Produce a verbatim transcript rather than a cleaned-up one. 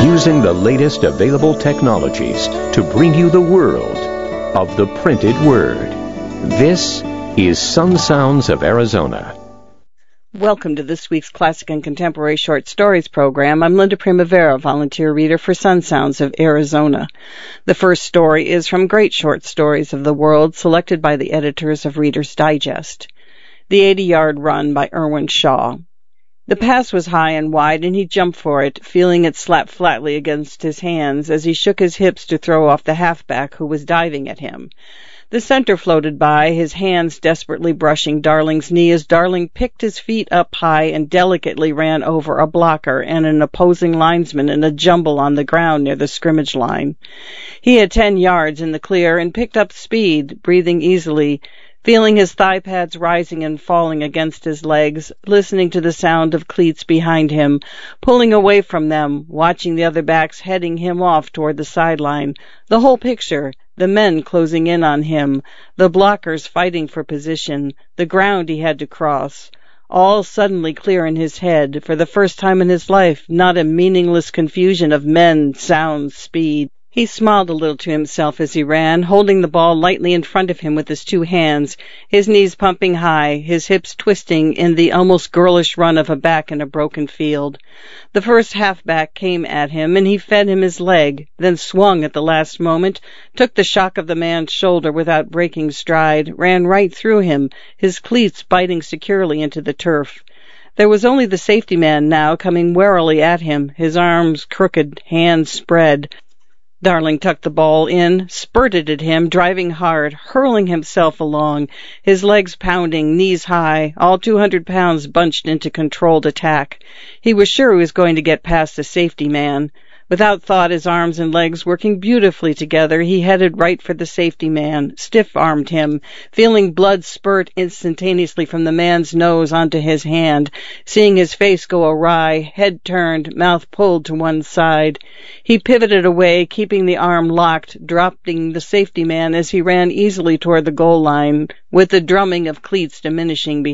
using the latest available technologies to bring you the world of the printed word. This is Sun Sounds of Arizona. Welcome to this week's Classic and Contemporary Short Stories program. I'm Linda Primavera, volunteer reader for Sun Sounds of Arizona. The first story is from Great Short Stories of the World, selected by the editors of Reader's Digest. The eighty-yard Run by Irwin Shaw. The pass was high and wide, and he jumped for it, feeling it slap flatly against his hands as he shook his hips to throw off the halfback who was diving at him. The center floated by, his hands desperately brushing Darling's knee as Darling picked his feet up high and delicately ran over a blocker and an opposing linesman in a jumble on the ground near the scrimmage line. He had ten yards in the clear and picked up speed, breathing easily, feeling his thigh pads rising and falling against his legs, listening to the sound of cleats behind him, pulling away from them, watching the other backs heading him off toward the sideline. The whole picture, the men closing in on him, the blockers fighting for position, the ground he had to cross, all suddenly clear in his head, for the first time in his life, not a meaningless confusion of men, sounds, speed. He smiled a little to himself as he ran, holding the ball lightly in front of him with his two hands, his knees pumping high, his hips twisting in the almost girlish run of a back in a broken field. The first halfback came at him, and he fed him his leg, then swung at the last moment, took the shock of the man's shoulder without breaking stride, ran right through him, his cleats biting securely into the turf. There was only the safety man now, coming warily at him, his arms crooked, hands spread. Darling tucked the ball in, spurted at him, driving hard, hurling himself along, his legs pounding, knees high, all two hundred pounds bunched into controlled attack. He was sure he was going to get past the safety man. Without thought, his arms and legs working beautifully together, he headed right for the safety man, stiff-armed him, feeling blood spurt instantaneously from the man's nose onto his hand, seeing his face go awry, head turned, mouth pulled to one side. He pivoted away, keeping the arm locked, dropping the safety man as he ran easily toward the goal line, with the drumming of cleats diminishing behind.